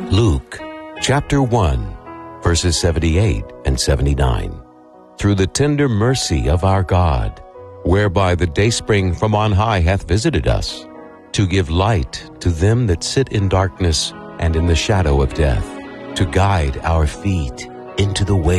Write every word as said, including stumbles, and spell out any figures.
Luke chapter one, verses seventy-eight and seventy-nine. Through the tender mercy of our God, whereby the dayspring from on high hath visited us, to give light to them that sit in darkness and in the shadow of death, to guide our feet into the way